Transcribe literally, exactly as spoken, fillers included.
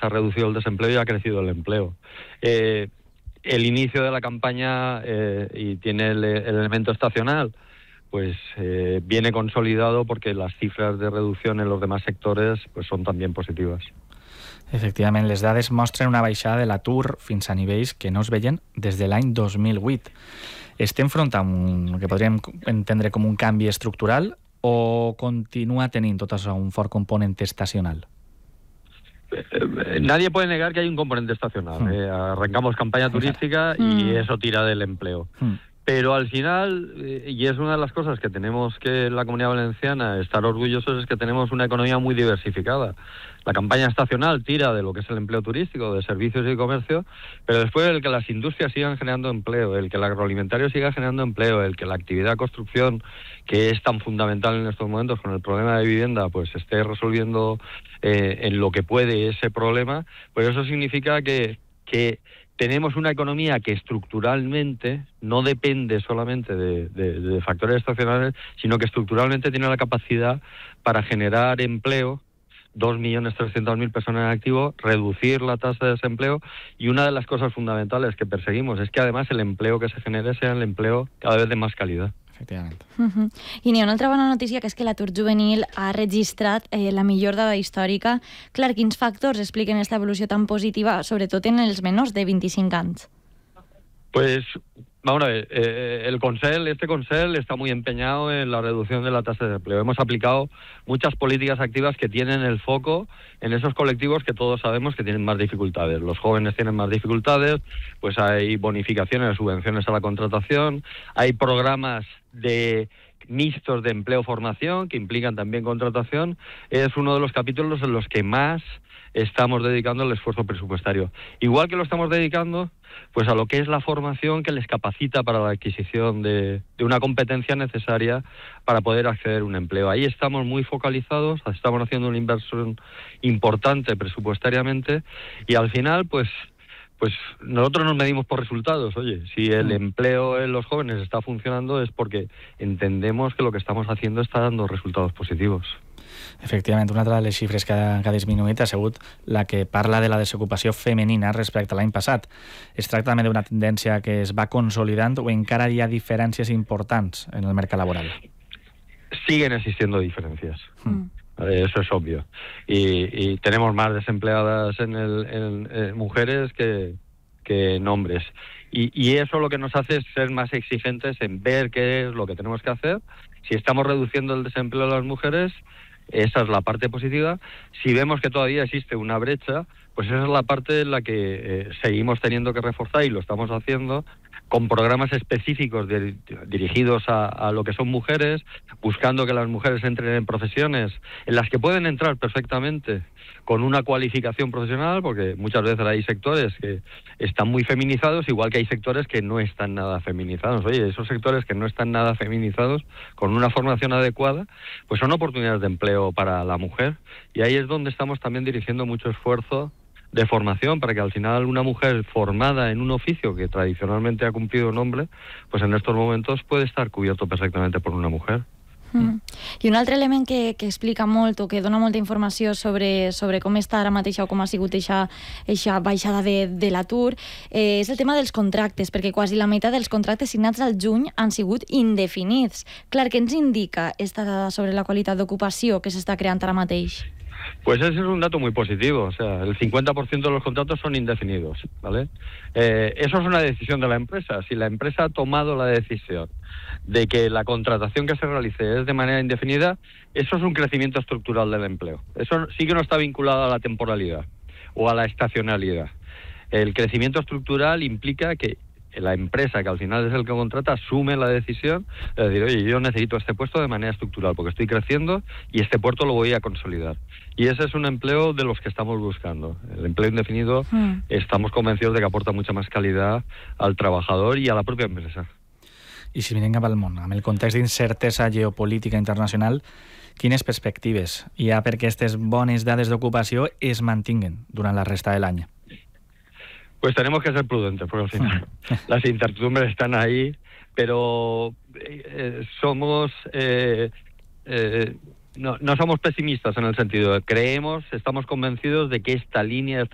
ha reducido el desempleo y ha crecido el empleo. Eh, el inicio de la campaña eh, y tiene el, el elemento estacional, pues eh, viene consolidado porque las cifras de reducción en los demás sectores pues son también positivas. Efectivament, les dades mostren una baixada de l'atur fins a nivells que no es veien des de l'any dos mil vuit. Estem front a un que podríem entendre com un canvi estructural o continua tenint tot això un fort component estacional? Eh, nadie puede negar que hay un componente estacional. Mm. Eh, arrancamos campaña turística mm. y eso tira del empleo. Mm. Pero al final, eh, y es una de las cosas que tenemos que en la Comunidad Valenciana estar orgullosos, es que tenemos una economía muy diversificada. La campaña estacional tira de lo que es el empleo turístico, de servicios y comercio, pero después el que las industrias sigan generando empleo, el que el agroalimentario siga generando empleo, el que la actividad construcción, que es tan fundamental en estos momentos con el problema de vivienda, pues esté resolviendo eh, en lo que puede ese problema, pues eso significa que, que tenemos una economía que estructuralmente no depende solamente de, de, de factores estacionales, sino que estructuralmente tiene la capacidad para generar empleo, dos millones trescientas mil personas en activo, reducir la tasa de desempleo, y una de las cosas fundamentales que perseguimos es que además el empleo que se genere sea el empleo cada vez de más calidad. Efectivament. Uh-huh. I n'hi ha una altra bona notícia, que és que l'atur juvenil ha registrat eh, la millor dada històrica. Clar, quins factors expliquen aquesta evolució tan positiva, sobretot en els menors de vint-i-cinc anys? Pues, vamos a ver, eh, el Consell, este Consell está muy empeñado en la reducción de la tasa de empleo. Hemos aplicado muchas políticas activas que tienen el foco en esos colectivos que todos sabemos que tienen más dificultades. Los jóvenes tienen más dificultades, pues hay bonificaciones, subvenciones a la contratación, hay programas de mixtos de empleo-formación que implican también contratación. Es uno de los capítulos en los que más estamos dedicando el esfuerzo presupuestario. Igual que lo estamos dedicando pues a lo que es la formación que les capacita para la adquisición de, de una competencia necesaria para poder acceder a un empleo. Ahí estamos muy focalizados, estamos haciendo una inversión importante presupuestariamente y al final pues pues nosotros nos medimos por resultados. Oye, si el empleo en los jóvenes está funcionando es porque entendemos que lo que estamos haciendo está dando resultados positivos. Efectivament, una altra de les xifres que ha, que ha disminuït ha sigut la que parla de la desocupació femenina respecte a l'any passat. Es tracta també d'una tendència que es va consolidant o encara hi ha diferències importants en el mercat laboral? Siguen existiendo diferencias. Mm. Eso es obvio. Y, y tenemos más desempleadas en, el, en, en mujeres que, que en hombres. Y, y eso lo que nos hace es ser más exigentes en ver qué es lo que tenemos que hacer. Si estamos reduciendo el desempleo de las mujeres, esa es la parte positiva. Si vemos que todavía existe una brecha, pues esa es la parte en la que eh, seguimos teniendo que reforzar y lo estamos haciendo con programas específicos de, dirigidos a, a lo que son mujeres, buscando que las mujeres entren en profesiones en las que pueden entrar perfectamente con una cualificación profesional, porque muchas veces hay sectores que están muy feminizados, igual que hay sectores que no están nada feminizados. Oye, esos sectores que no están nada feminizados, con una formación adecuada, pues son oportunidades de empleo para la mujer, y ahí es donde estamos también dirigiendo mucho esfuerzo de formación para que al final una mujer formada en un oficio que tradicionalmente ha cumplido un hombre, pues en estos momentos puede estar cubierto perfectamente por una mujer. Mm. I un altre element que, que explica molt o que dona molta informació sobre, sobre com està ara mateix o com ha sigut aquesta baixada de, de l'atur eh, és el tema dels contractes, perquè quasi la meitat dels contractes signats al juny han sigut indefinits. Clar, què ens indica esta dada sobre la qualitat d'ocupació que s'està creant ara mateix? Pues ese es un dato muy positivo, o sea, el cincuenta por ciento de los contratos son indefinidos, ¿vale? Eh, eso es una decisión de la empresa. Si la empresa ha tomado la decisión de que la contratación que se realice es de manera indefinida, eso es un crecimiento estructural del empleo. Eso sí que no está vinculado a la temporalidad o a la estacionalidad. El crecimiento estructural implica que la empresa, que al final es el que contrata, asume la decisión de decir, oye, yo necesito este puesto de manera estructural porque estoy creciendo y este puesto lo voy a consolidar. Y ese es un empleo de los que estamos buscando. El empleo indefinido, mm. estamos convencidos de que aporta mucha más calidad al trabajador y a la propia empresa. I si mirem cap al món, amb el context d'incertesa geopolítica internacional, quines perspectives hi ha perquè aquestes bones dades d'ocupació es mantinguen durant la resta de l'any? Pues tenemos que ser prudentes, porque al final las incertidumbres están ahí, pero eh, somos eh, eh, no, no somos pesimistas en el sentido de creemos, estamos convencidos de que esta línea